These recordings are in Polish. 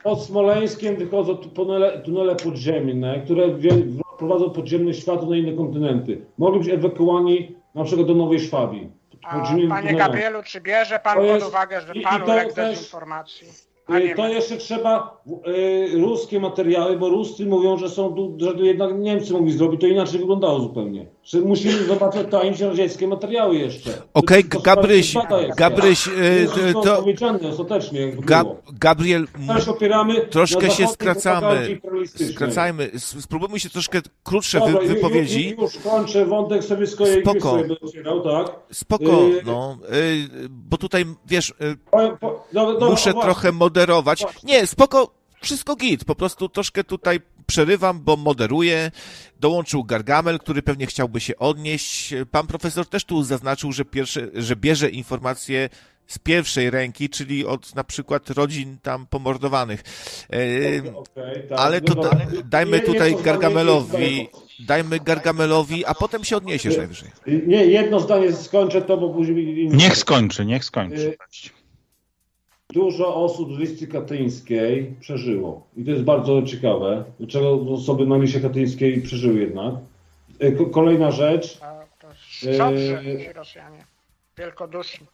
pod Smoleńskiem wychodzą tunele podziemne, które prowadzą podziemny świat na inne kontynenty. Mogli być ewakuowani na przykład do Nowej Szwabii. Panie Gabrielu, czy bierze pan pod uwagę, że pan uległ dezinformacji? To jeszcze trzeba ruskie materiały, bo Ruscy mówią, że jednak Niemcy mogli zrobić, to inaczej wyglądało zupełnie. Że musimy zobaczyć tajemnicze radzieckie materiały jeszcze. Okej, Gabryś, Gabriel, troszkę się skracajmy, spróbujmy się troszkę krótsze wypowiedzi. Już kończę, wątek sobie z kolei tak? Spoko, no, bo tutaj, wiesz, muszę trochę moderować. Nie, spoko, wszystko git, po prostu troszkę tutaj przerywam, bo moderuję. Dołączył Gargamel, który pewnie chciałby się odnieść. Pan profesor też tu zaznaczył, że bierze informacje z pierwszej ręki, czyli od na przykład rodzin tam pomordowanych. Tak, ale to dajmy tutaj Gargamelowi, a potem się odniesiesz najwyżej. Nie, jedno zdanie skończę to, bo później... Niech skończy. Dużo osób z listy katyńskiej przeżyło. I to jest bardzo ciekawe. Dlaczego osoby na liście katyńskiej przeżyły jednak. Kolejna rzecz. Ci Rosjanie. Wielkoduszni.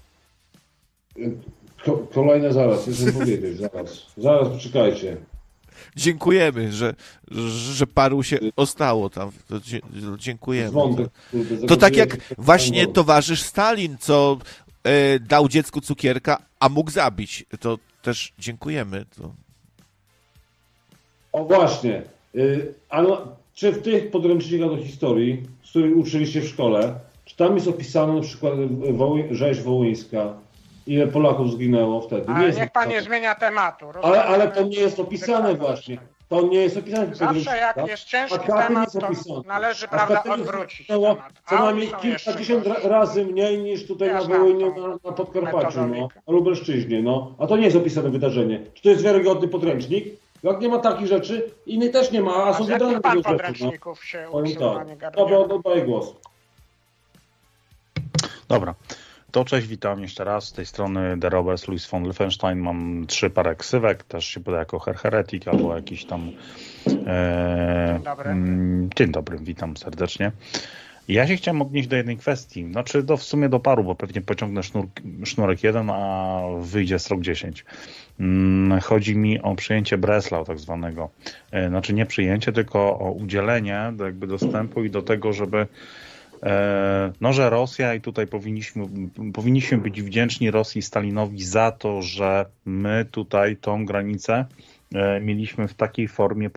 Kolejne zaraz, chcę powiedzieć, zaraz poczekajcie. Dziękujemy, że paru się ostało tam. Dziękujemy. To tak jak właśnie towarzysz Stalin, co dał dziecku cukierka, a mógł zabić. To też dziękujemy. O właśnie. Ale czy w tych podręcznikach do historii, z których uczyliście w szkole, czy tam jest opisane na przykład rzeź wołyńska, ile Polaków zginęło wtedy? Ale niech pan nie zmienia tematu. Ale to nie jest opisane właśnie. To nie jest opisane. Zawsze jak jest ciężki temat, to należy, prawda, odwrócić temat. Co najmniej kilkadziesiąt razy mniej niż tutaj na Wołyniu, na Podkarpaciu, na Lubelszczyźnie. A to nie jest opisane wydarzenie. Czy to jest wiarygodny podręcznik? Jak nie ma takich rzeczy, innych też nie ma, a są wybrane tego rzeczy. Podręczników się uczył, panie Gabrielu? Dobra, oddaję głos. Dobra. To cześć, witam jeszcze raz. Z tej strony The Roberts, Louis von Liefenstein. Mam 3 parę ksywek, też się podaję jako heretyk albo jakiś tam... Dzień dobry, witam serdecznie. Ja się chciałem odnieść do jednej kwestii, w sumie do paru, bo pewnie pociągnę sznurek 1, a wyjdzie srok 10. Chodzi mi o przyjęcie Breslau tak zwanego. Nie przyjęcie, tylko o udzielenie jakby dostępu i do tego, żeby że Rosja i tutaj powinniśmy być wdzięczni Rosji i Stalinowi za to, że my tutaj tą granicę mieliśmy w takiej formie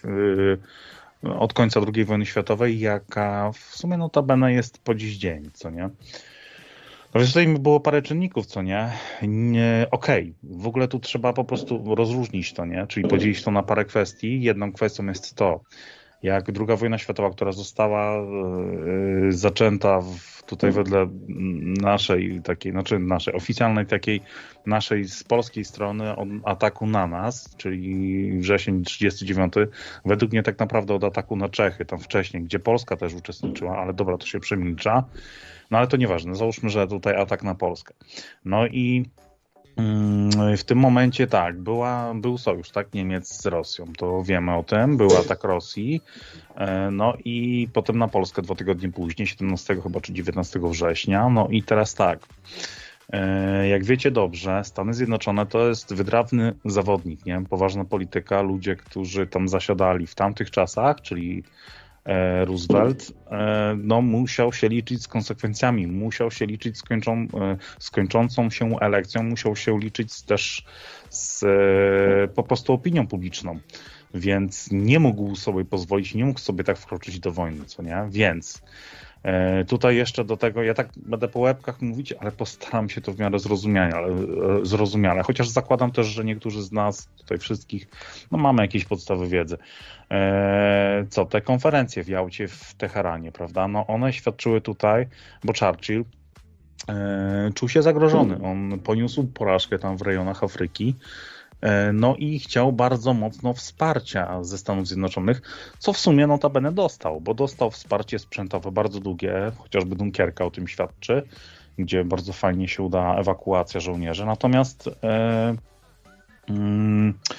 od końca II wojny światowej, jaka w sumie notabene jest po dziś dzień, co nie? No więc tutaj było parę czynników, co nie? Okej, w ogóle tu trzeba po prostu rozróżnić to, nie? Czyli podzielić to na parę kwestii. Jedną kwestią jest to, jak II wojna światowa, która została zaczęta tutaj wedle naszej takiej, naszej oficjalnej takiej, naszej z polskiej strony od ataku na nas, czyli wrzesień 1939, według mnie tak naprawdę od ataku na Czechy, tam wcześniej, gdzie Polska też uczestniczyła, ale dobra, to się przemilcza. Ale to nieważne, załóżmy, że tutaj atak na Polskę. I w tym momencie tak, był sojusz, tak, Niemiec z Rosją, to wiemy o tym, był atak Rosji, i potem na Polskę 2 tygodnie później, 17 chyba czy 19 września, i teraz tak, jak wiecie dobrze, Stany Zjednoczone to jest wytrawny zawodnik, nie, poważna polityka, ludzie, którzy tam zasiadali w tamtych czasach, czyli Roosevelt, musiał się liczyć z konsekwencjami, musiał się liczyć z kończącą się elekcją, musiał się liczyć też z po prostu opinią publiczną, więc nie mógł sobie pozwolić, nie mógł sobie tak wkroczyć do wojny, co nie? Więc tutaj jeszcze do tego, ja tak będę po łebkach mówić, ale postaram się to w miarę zrozumiale, chociaż zakładam też, że niektórzy z nas, tutaj wszystkich, mamy jakieś podstawy wiedzy. Te konferencje w Jałcie, w Teheranie, prawda, one świadczyły tutaj, bo Churchill czuł się zagrożony, on poniósł porażkę tam w rejonach Afryki, i chciał bardzo mocno wsparcia ze Stanów Zjednoczonych, co w sumie notabene dostał, bo dostał wsparcie sprzętowe bardzo długie, chociażby Dunkierka o tym świadczy, gdzie bardzo fajnie się uda ewakuacja żołnierzy. Natomiast